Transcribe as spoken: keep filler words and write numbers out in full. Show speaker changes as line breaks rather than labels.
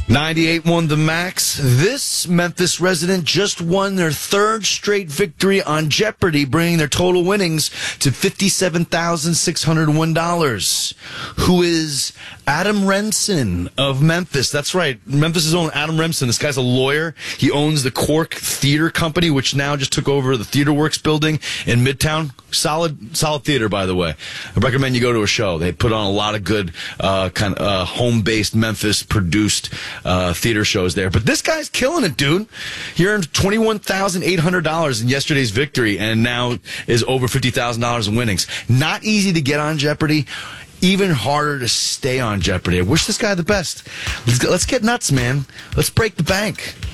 ninety-eight won the max. This Memphis resident just won their third straight victory on Jeopardy, bringing their total winnings to fifty-seven thousand six hundred one dollars. Who is Adam Remsen of Memphis? That's right. Memphis' own Adam Remsen. This guy's a lawyer. He owns the Cork Theater Company, which now just took over the Theater Works building in Midtown. Solid, solid theater, by the way. I recommend you go to a show. They put on a lot of good, uh, kind of, uh, home-based, Memphis-produced, uh, theater shows there. But this guy's killing it, dude. He earned twenty-one thousand eight hundred dollars in yesterday's victory and now is over fifty thousand dollars in winnings. Not easy to get on Jeopardy. Even harder to stay on Jeopardy. I wish this guy the best. Let's, let's get nuts, man. Let's break the bank.